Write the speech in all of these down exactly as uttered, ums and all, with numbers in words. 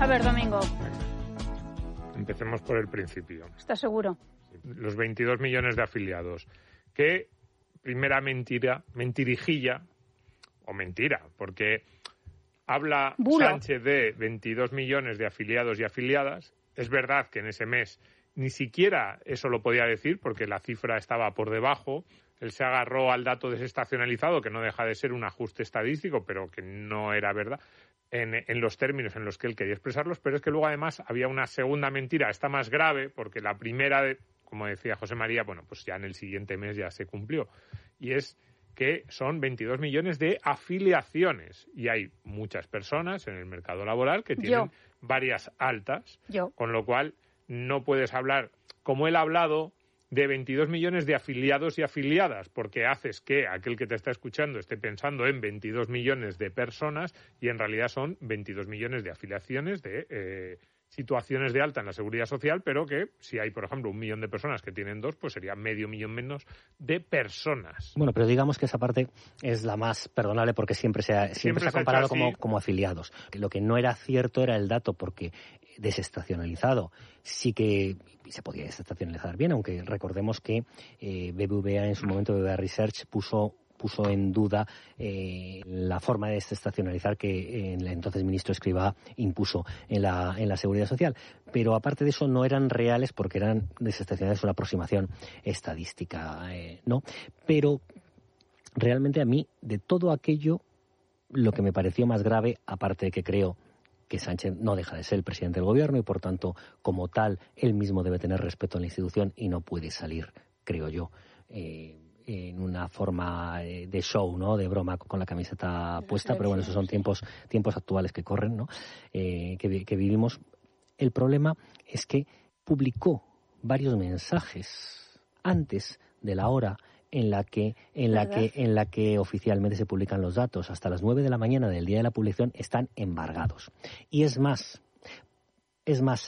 A ver, Domingo. Empecemos por el principio. ¿Estás seguro? Los veintidós millones de afiliados. Que, primera mentira, mentirijilla, o mentira, porque habla Bulo. Sánchez de veintidós millones de afiliados y afiliadas. Es verdad que en ese mes ni siquiera eso lo podía decir, porque la cifra estaba por debajo. Él se agarró al dato desestacionalizado, que no deja de ser un ajuste estadístico, pero que no era verdad, en, en los términos en los que él quería expresarlos. Pero es que luego, además, había una segunda mentira, esta más grave, porque la primera, de, como decía José María, bueno, pues ya en el siguiente mes ya se cumplió. Y es que son veintidós millones de afiliaciones. Y hay muchas personas en el mercado laboral que tienen Yo. varias altas, Yo. con lo cual no puedes hablar, como él ha hablado, de veintidós millones de afiliados y afiliadas, porque haces que aquel que te está escuchando esté pensando en veintidós millones de personas y en realidad son veintidós millones de afiliaciones, de eh, situaciones de alta en la seguridad social, pero que si hay, por ejemplo, un millón de personas que tienen dos, pues sería medio millón menos de personas. Bueno, pero digamos que esa parte es la más perdonable porque siempre se ha, siempre Siempre se ha se ha hecho comparado así. como, como afiliados. Lo que no era cierto era el dato, porque desestacionalizado sí que se podía desestacionalizar bien, aunque recordemos que eh, B B V A en su momento, B B V A Research, puso puso en duda eh, la forma de desestacionalizar que el entonces ministro Escrivá impuso en la, en la Seguridad Social. Pero aparte de eso no eran reales porque eran desestacionales, una aproximación estadística, eh, ¿no? Pero realmente a mí, de todo aquello, lo que me pareció más grave, aparte de que creo que Sánchez no deja de ser el presidente del gobierno y, por tanto, como tal, él mismo debe tener respeto a la institución y no puede salir, creo yo, eh, en una forma de show, ¿no?, de broma con la camiseta puesta, pero bueno, esos son tiempos tiempos actuales que corren, ¿no?, eh, que, que vivimos. El problema es que publicó varios mensajes antes de la hora en la que en la que en la que oficialmente se publican los datos. Hasta las nueve de la mañana del día de la publicación están embargados. Y es más, es más,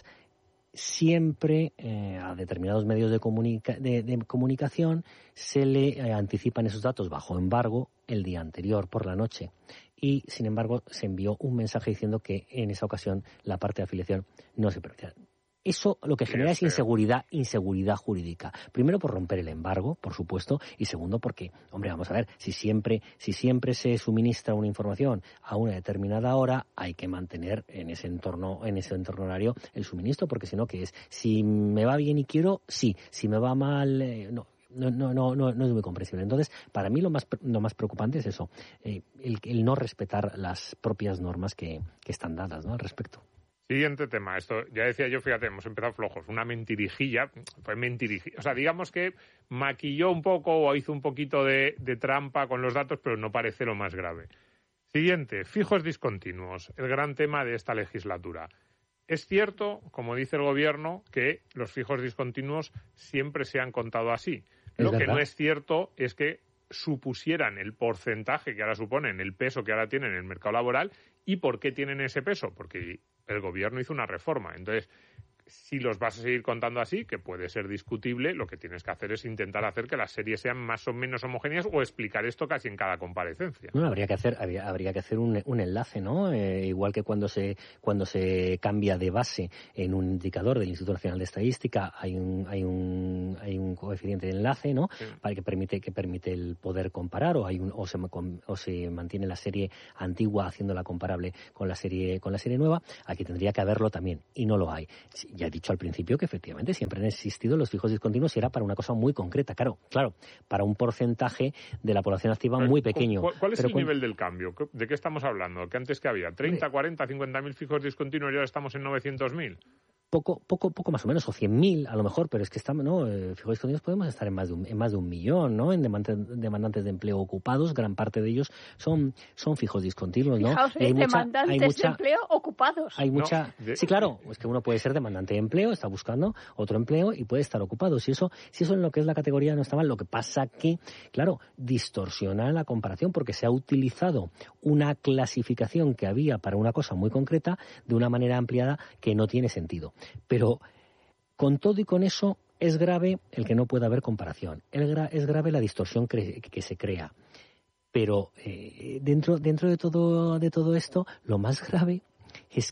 siempre eh, a determinados medios de, comunica de, de comunicación se le eh, anticipan esos datos bajo embargo el día anterior por la noche. Y, sin embargo, se envió un mensaje diciendo que en esa ocasión la parte de afiliación no se permitía. Eso lo que genera es inseguridad, inseguridad jurídica. Primero por romper el embargo, por supuesto, y segundo porque, hombre, vamos a ver, si siempre, si siempre se suministra una información a una determinada hora, hay que mantener en ese entorno, en ese entorno horario el suministro, porque si no, ¿qué es? Si me va bien y quiero, sí. Si me va mal, eh, no. No, no, no, no, no es muy comprensible. Entonces, para mí lo más, lo más preocupante es eso, eh, el, el no respetar las propias normas que, que están dadas, ¿no?, al respecto. Siguiente tema, esto ya decía yo, fíjate, hemos empezado flojos, una mentirijilla, fue mentirijilla, o sea, digamos que maquilló un poco o hizo un poquito de, de trampa con los datos, pero no parece lo más grave. Siguiente, fijos discontinuos, el gran tema de esta legislatura. Es cierto, como dice el gobierno, que los fijos discontinuos siempre se han contado así. Lo que no es cierto es que supusieran el porcentaje que ahora suponen, el peso que ahora tienen en el mercado laboral. ¿Y por qué tienen ese peso? Porque el gobierno hizo una reforma. Entonces, si los vas a seguir contando así, que puede ser discutible, lo que tienes que hacer es intentar hacer que las series sean más o menos homogéneas o explicar esto casi en cada comparecencia. Bueno, habría que hacer habría, habría que hacer un, un enlace, ¿no? Eh, igual que cuando se cuando se cambia de base en un indicador del Instituto Nacional de Estadística, hay un hay un hay un coeficiente de enlace, ¿no? Sí. Para que permite que permite el poder comparar, o hay un o se o se mantiene la serie antigua haciéndola comparable con la serie con la serie nueva. Aquí tendría que haberlo también y no lo hay. Ya he dicho al principio que efectivamente siempre han existido los fijos discontinuos y era para una cosa muy concreta, claro, claro, para un porcentaje de la población activa muy pequeño. ¿Cuál, cuál es Pero el con... nivel del cambio? ¿De qué estamos hablando? ¿Que antes que había? ¿treinta, cuarenta, cincuenta mil fijos discontinuos y ahora estamos en novecientos mil? Poco, poco, poco más o menos, o cien mil a lo mejor, pero es que estamos, ¿no? Eh, fijos discontinuos podemos estar en más de un, en más de un millón, ¿no? En demandantes de empleo ocupados, gran parte de ellos son, son fijos discontinuos, ¿no? Fijaos, hay demandantes mucha, hay mucha, de empleo ocupados. Hay mucha, no, de... sí, claro, es que uno puede ser demandante de empleo, está buscando otro empleo y puede estar ocupado. Si eso, si eso en lo que es la categoría no está mal, lo que pasa que, claro, distorsiona la comparación porque se ha utilizado una clasificación que había para una cosa muy concreta de una manera ampliada que no tiene sentido. Pero con todo y con eso es grave el que no pueda haber comparación. Es grave la distorsión que, que se crea. Pero eh, dentro dentro de todo de todo esto, lo más grave es que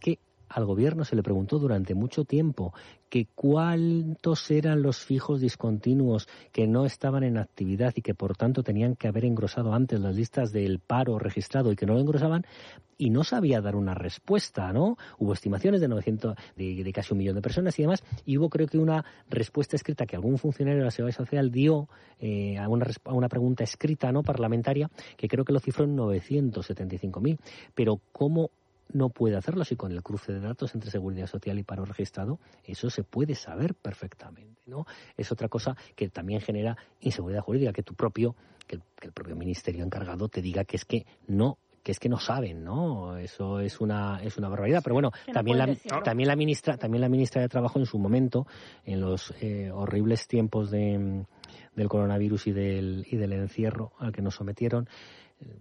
al gobierno se le preguntó durante mucho tiempo que cuántos eran los fijos discontinuos que no estaban en actividad y que por tanto tenían que haber engrosado antes las listas del paro registrado y que no lo engrosaban, y no sabía dar una respuesta, ¿no? Hubo estimaciones de novecientos, de, de casi un millón de personas y demás, y hubo creo que una respuesta escrita que algún funcionario de la Seguridad Social dio eh, a, una, a una pregunta escrita, ¿no?, parlamentaria, que creo que lo cifró en novecientos setenta y cinco mil. Pero ¿cómo no puede hacerlo si con el cruce de datos entre Seguridad Social y paro registrado eso se puede saber perfectamente, ¿no? Es otra cosa que también genera inseguridad jurídica, que tu propio, que el, que el propio ministerio encargado te diga que es que no que es que no saben, ¿no? Eso es una es una barbaridad. Pero bueno, no también la decirlo. también la ministra también la ministra de Trabajo en su momento, en los eh, horribles tiempos de, del coronavirus y del y del encierro al que nos sometieron, eh,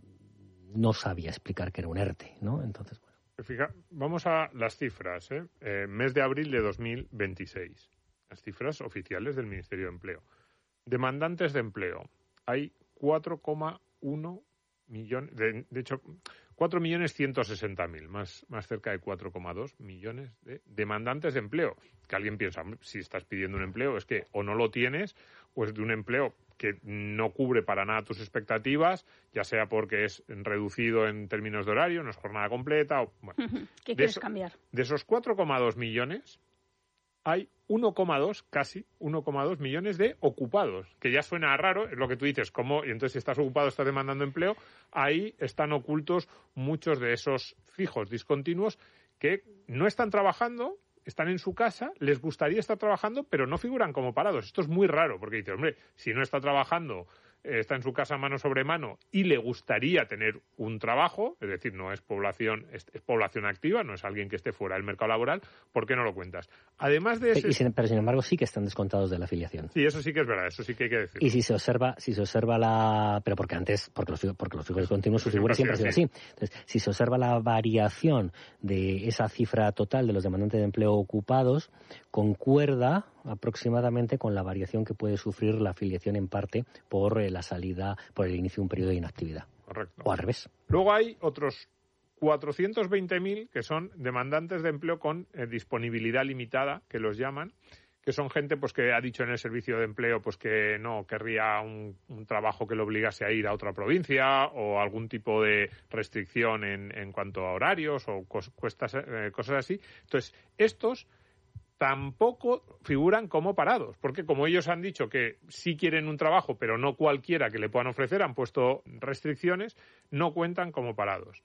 no sabía explicar que era un ERTE, ¿no? Entonces, bueno. Fija, vamos a las cifras, ¿eh? Eh, mes de abril de dos mil veintiséis. Las cifras oficiales del Ministerio de Empleo. Demandantes de empleo. Hay cuatro coma uno millones, de, de hecho, cuatro millones ciento sesenta mil, más, más cerca de cuatro coma dos millones de demandantes de empleo. Que alguien piensa, si estás pidiendo un empleo, es que o no lo tienes, o es de un empleo que no cubre para nada tus expectativas, ya sea porque es reducido en términos de horario, no es jornada completa. O, bueno, ¿Qué quieres eso, cambiar? De esos cuatro coma dos millones, hay uno coma dos, casi uno coma dos millones de ocupados, que ya suena raro, es lo que tú dices, ¿cómo? Y entonces si estás ocupado, estás demandando empleo, ahí están ocultos muchos de esos fijos discontinuos que no están trabajando, están en su casa, les gustaría estar trabajando, pero no figuran como parados. Esto es muy raro, porque dices, hombre, si no está trabajando, eh, está en su casa mano sobre mano y le gustaría tener un trabajo, es decir, no es población, es, es población activa, no es alguien que esté fuera del mercado laboral, ¿por qué no lo cuentas? Además de ese... Y sin, pero sin embargo sí que están descontados de la afiliación. Sí, eso sí que es verdad, eso sí que hay que decirlo. Y si se observa, si se observa la... Pero porque antes, porque los, porque los fijos continuos, su figura siempre ha sido así. Entonces, si se observa la variación de esa cifra total de los demandantes de empleo ocupados, concuerda aproximadamente con la variación que puede sufrir la afiliación en parte por eh, la salida, por el inicio de un periodo de inactividad. Correcto. O al revés. Luego hay otros cuatrocientos veinte mil que son demandantes de empleo con eh, disponibilidad limitada, que los llaman, que son gente pues que ha dicho en el servicio de empleo pues que no querría un, un trabajo que le obligase a ir a otra provincia o algún tipo de restricción en, en cuanto a horarios o cos, cuestas, eh, cosas así. Entonces, estos tampoco figuran como parados, porque como ellos han dicho que sí quieren un trabajo, pero no cualquiera que le puedan ofrecer, han puesto restricciones, no cuentan como parados.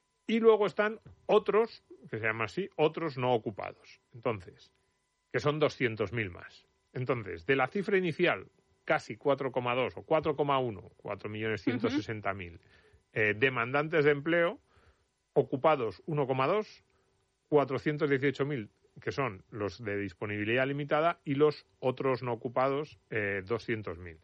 Y luego están otros, que se llaman así, otros no ocupados. Entonces, que son doscientos mil más. Entonces, de la cifra inicial, casi cuatro coma dos o cuatro coma uno, cuatro millones ciento sesenta mil uh-huh. eh, demandantes de empleo, ocupados uno coma dos, cuatrocientos dieciocho mil que son los de disponibilidad limitada, y los otros no ocupados, eh, doscientos mil.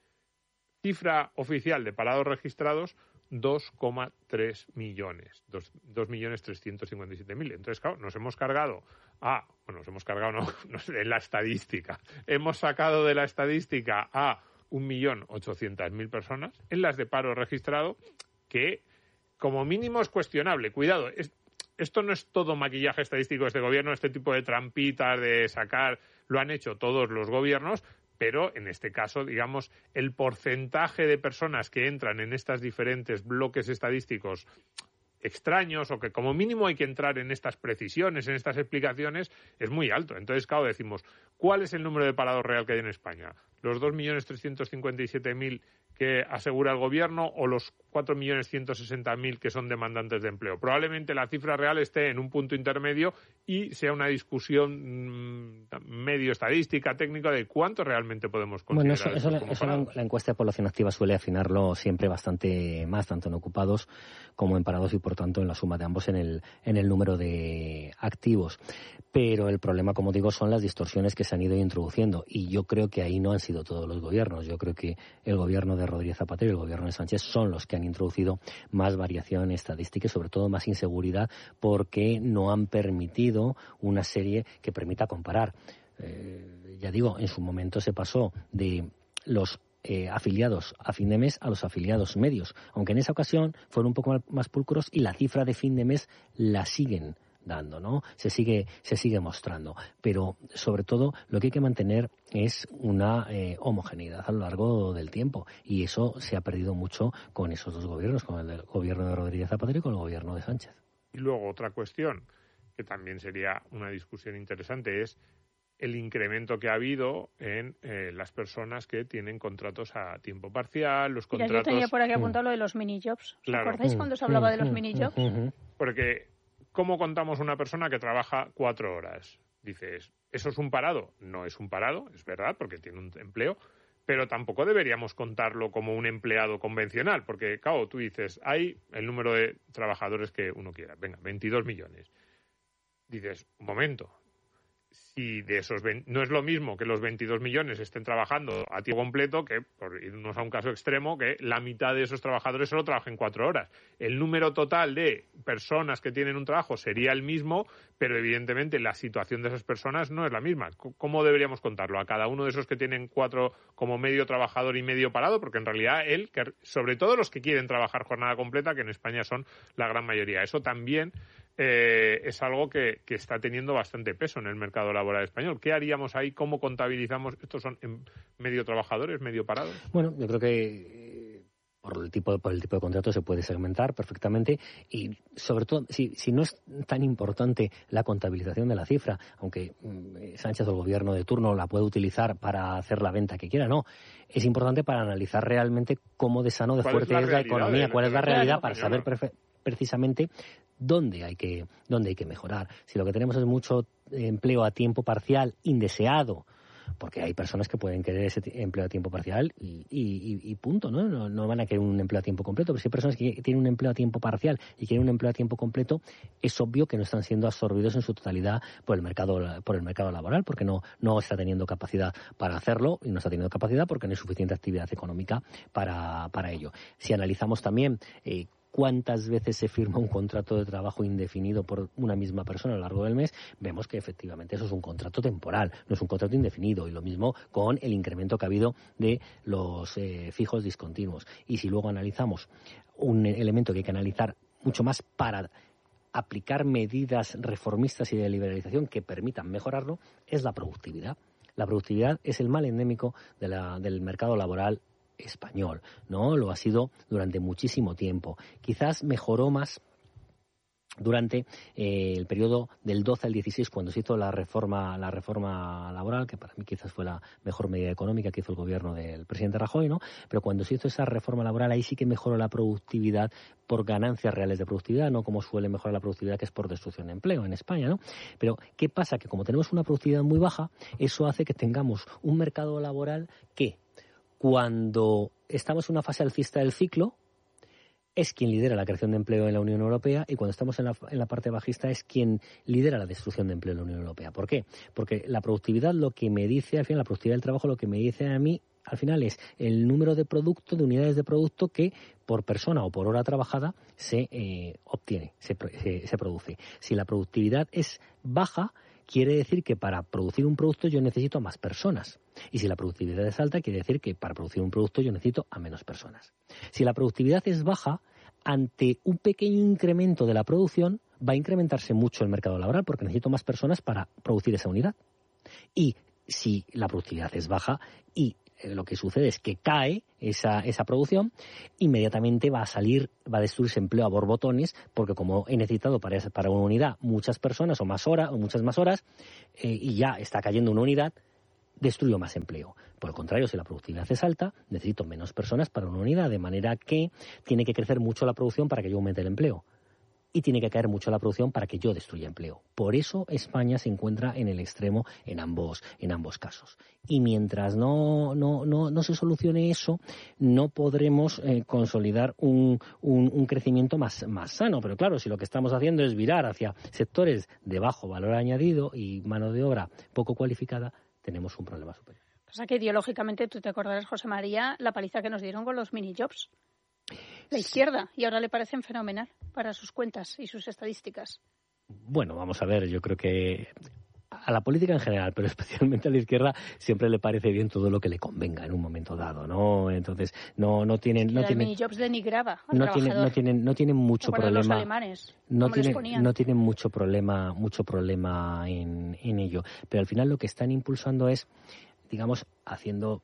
Cifra oficial de parados registrados, dos coma tres millones, dos millones trescientos cincuenta y siete mil. Entonces, claro, nos hemos cargado a, bueno, nos hemos cargado, no, no sé, en la estadística, hemos sacado de la estadística a un millón ochocientas mil personas en las de paro registrado, que como mínimo es cuestionable. Cuidado, es... Esto no es todo maquillaje estadístico de este gobierno, este tipo de trampitas de sacar, lo han hecho todos los gobiernos, pero en este caso, digamos, el porcentaje de personas que entran en estos diferentes bloques estadísticos extraños o que como mínimo hay que entrar en estas precisiones, en estas explicaciones, es muy alto. Entonces, claro, decimos, ¿cuál es el número de parados real que hay en España? ¿Los dos millones trescientos cincuenta y siete mil que asegura el gobierno o los cuatro millones ciento sesenta mil que son demandantes de empleo? Probablemente la cifra real esté en un punto intermedio y sea una discusión mmm, medio estadística, técnica, de cuánto realmente podemos considerar. Bueno, eso, eso, eso la, la encuesta de población activa suele afinarlo siempre bastante más, tanto en ocupados como en parados y, por tanto, en la suma de ambos en el, en el número de activos. Pero el problema, como digo, son las distorsiones que se han ido introduciendo, y yo creo que ahí no han sido todos los gobiernos. Yo creo que el gobierno de Rodríguez Zapatero y el gobierno de Sánchez son los que han introducido más variación estadística y sobre todo más inseguridad, porque no han permitido una serie que permita comparar. Eh, ya digo, en su momento se pasó de los eh, afiliados a fin de mes a los afiliados medios, aunque en esa ocasión fueron un poco más pulcros y la cifra de fin de mes la siguen dando, ¿no? Se sigue, se sigue mostrando. Pero, sobre todo, lo que hay que mantener es una eh, homogeneidad a lo largo del tiempo. Y eso se ha perdido mucho con esos dos gobiernos, con el del gobierno de Rodríguez Zapatero y con el gobierno de Sánchez. Y luego otra cuestión, que también sería una discusión interesante, es el incremento que ha habido en eh, las personas que tienen contratos a tiempo parcial, los Mira, contratos... yo tenía por aquí apuntado mm. lo de los mini-jobs. ¿Os claro. acordáis cuando se hablaba mm. de los mini-jobs? Mm. Porque, ¿cómo contamos una persona que trabaja cuatro horas? Dices, ¿eso es un parado? No es un parado, es verdad, porque tiene un empleo, pero tampoco deberíamos contarlo como un empleado convencional, porque, claro, tú dices, hay el número de trabajadores que uno quiera, venga, veintidós millones. Dices, un momento, si de esos veinte, no es lo mismo que los veintidós millones estén trabajando a tiempo completo que, por irnos a un caso extremo, que la mitad de esos trabajadores solo trabajen cuatro horas. El número total de personas que tienen un trabajo sería el mismo, pero evidentemente la situación de esas personas no es la misma. ¿Cómo deberíamos contarlo? A cada uno de esos que tienen cuatro como medio trabajador y medio parado, porque en realidad él, que, sobre todo los que quieren trabajar jornada completa, que en España son la gran mayoría. Eso también Eh, es algo que, que está teniendo bastante peso en el mercado laboral español. ¿Qué haríamos ahí? ¿Cómo contabilizamos? ¿Estos son medio trabajadores, medio parados? Bueno, yo creo que por el tipo de, por el tipo de contrato se puede segmentar perfectamente y, sobre todo, si, si no es tan importante la contabilización de la cifra, aunque mm, Sánchez o el gobierno de turno la puede utilizar para hacer la venta que quiera, no. Es importante para analizar realmente cómo de sano, de fuerte es la, es la economía, cuál es la realidad, para saber prefe- precisamente dónde hay que dónde hay que mejorar. Si lo que tenemos es mucho empleo a tiempo parcial indeseado, porque hay personas que pueden querer ese empleo a tiempo parcial y, y, y punto, ¿no? ¿no? No van a querer un empleo a tiempo completo, pero si hay personas que tienen un empleo a tiempo parcial y quieren un empleo a tiempo completo, es obvio que no están siendo absorbidos en su totalidad por el mercado por el mercado laboral, porque no, no está teniendo capacidad para hacerlo y no está teniendo capacidad porque no hay suficiente actividad económica para, para ello. Si analizamos también eh, cuántas veces se firma un contrato de trabajo indefinido por una misma persona a lo largo del mes, vemos que efectivamente eso es un contrato temporal, no es un contrato indefinido. Y lo mismo con el incremento que ha habido de los eh, fijos discontinuos. Y si luego analizamos un elemento que hay que analizar mucho más para aplicar medidas reformistas y de liberalización que permitan mejorarlo, es la productividad. La productividad es el mal endémico de la, del mercado laboral español, ¿no? Lo ha sido durante muchísimo tiempo. Quizás mejoró más durante eh, el periodo del doce al dieciséis, cuando se hizo la reforma la reforma laboral, que para mí quizás fue la mejor medida económica que hizo el gobierno del presidente Rajoy, ¿no? Pero cuando se hizo esa reforma laboral, ahí sí que mejoró la productividad por ganancias reales de productividad, no como suele mejorar la productividad, que es por destrucción de empleo en España, ¿no? Pero ¿qué pasa? Que como tenemos una productividad muy baja, eso hace que tengamos un mercado laboral que, cuando estamos en una fase alcista del ciclo, es quien lidera la creación de empleo en la Unión Europea, y cuando estamos en la, en la parte bajista es quien lidera la destrucción de empleo en la Unión Europea. ¿Por qué? Porque la productividad lo que me dice, al final, la productividad del trabajo lo que me dice a mí, al final, es el número de producto, de unidades de producto que por persona o por hora trabajada se eh, obtiene, se, se, se produce. Si la productividad es baja, quiere decir que para producir un producto yo necesito a más personas. Y si la productividad es alta, quiere decir que para producir un producto yo necesito a menos personas. Si la productividad es baja, ante un pequeño incremento de la producción, va a incrementarse mucho el mercado laboral, porque necesito más personas para producir esa unidad. Y si la productividad es baja y lo que sucede es que cae esa, esa producción, inmediatamente va a salir, va a destruirse empleo a borbotones, porque como he necesitado para, esa, para una unidad muchas personas o más horas o muchas más horas, eh, y ya está cayendo una unidad, destruyo más empleo. Por el contrario, si la productividad es alta, necesito menos personas para una unidad, de manera que tiene que crecer mucho la producción para que yo aumente el empleo. Y tiene que caer mucho la producción para que yo destruya empleo. Por eso España se encuentra en el extremo en ambos, en ambos casos. Y mientras no, no, no, no se solucione eso, no podremos eh, consolidar un, un, un crecimiento más, más sano. Pero claro, si lo que estamos haciendo es virar hacia sectores de bajo valor añadido y mano de obra poco cualificada, tenemos un problema superior. O sea que ideológicamente, tú te acordarás, José María, la paliza que nos dieron con los mini-jobs. La izquierda, y ahora le parecen fenomenal para sus cuentas y sus estadísticas. Bueno, vamos a ver, yo creo que a la política en general, pero especialmente a la izquierda, siempre le parece bien todo lo que le convenga en un momento dado, ¿no? Entonces, no, no tienen... Es que no el tienen minijobs denigraba al no tienen, no tienen, no tienen mucho problema. Los alemanes, no les tienen, ponían. no tienen mucho problema, mucho problema en, en ello. Pero al final lo que están impulsando es, digamos, haciendo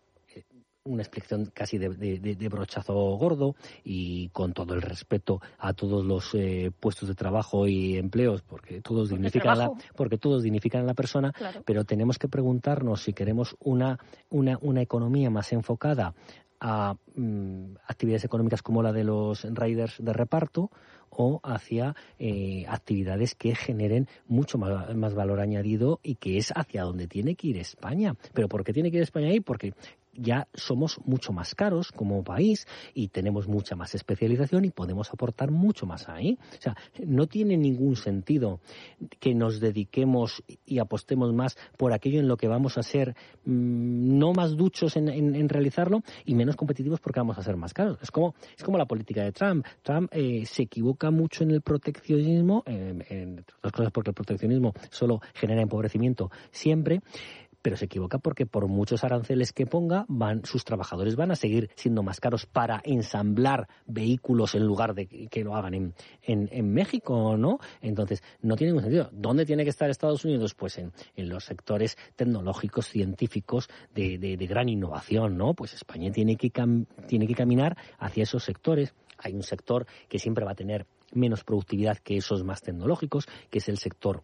una explicación casi de, de, de brochazo gordo y con todo el respeto a todos los eh, puestos de trabajo y empleos, porque todos porque dignifican trabajo. la, porque todos dignifican a la persona, claro. Pero tenemos que preguntarnos si queremos una, una, una economía más enfocada a mm, actividades económicas como la de los riders de reparto o hacia eh, actividades que generen mucho más, más valor añadido y que es hacia donde tiene que ir España. ¿Pero por qué tiene que ir España ahí? Porque ya somos mucho más caros como país y tenemos mucha más especialización y podemos aportar mucho más ahí. O sea, no tiene ningún sentido que nos dediquemos y apostemos más por aquello en lo que vamos a ser mmm, no más duchos en, en, en realizarlo y menos competitivos porque vamos a ser más caros. Es como, es como la política de Trump. Trump eh, se equivoca mucho en el proteccionismo, eh, entre otras cosas porque el proteccionismo solo genera empobrecimiento siempre, pero se equivoca porque por muchos aranceles que ponga, van, sus trabajadores van a seguir siendo más caros para ensamblar vehículos en lugar de que lo hagan en, en, en México, ¿no? Entonces, no tiene ningún sentido. ¿Dónde tiene que estar Estados Unidos? Pues en, en los sectores tecnológicos, científicos, de, de, de gran innovación, ¿no? Pues España tiene que, cam, tiene que caminar hacia esos sectores. Hay un sector que siempre va a tener menos productividad que esos más tecnológicos, que es el sector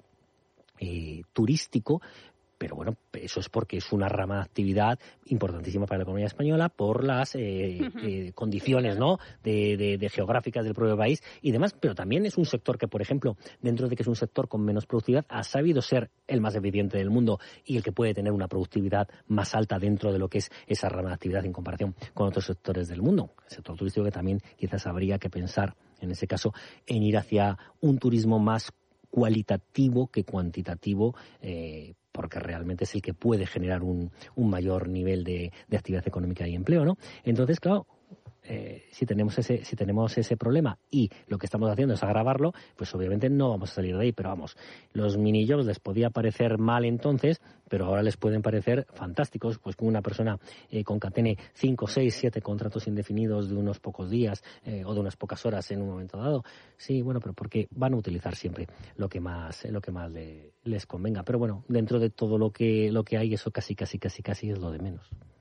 eh, turístico. Pero bueno, eso es porque es una rama de actividad importantísima para la economía española por las eh, eh, condiciones, ¿no? De, de, de geográficas del propio país y demás. Pero también es un sector que, por ejemplo, dentro de que es un sector con menos productividad, ha sabido ser el más eficiente del mundo y el que puede tener una productividad más alta dentro de lo que es esa rama de actividad en comparación con otros sectores del mundo. El sector turístico que también quizás habría que pensar, en ese caso, en ir hacia un turismo más cualitativo que cuantitativo, eh, porque realmente es el que puede generar un, un mayor nivel de, de actividad económica y empleo, ¿no? Entonces, claro, eh, si tenemos ese si tenemos ese problema y lo que estamos haciendo es agravarlo, pues obviamente no vamos a salir de ahí. Pero vamos, los minijobs les podía parecer mal entonces, pero ahora les pueden parecer fantásticos, pues que una persona eh, concatene cinco, seis, siete contratos indefinidos de unos pocos días eh, o de unas pocas horas en un momento dado. Sí, bueno, pero porque van a utilizar siempre lo que más lo que más le, les convenga. Pero bueno, dentro de todo lo que lo que hay, eso casi, casi, casi, casi es lo de menos.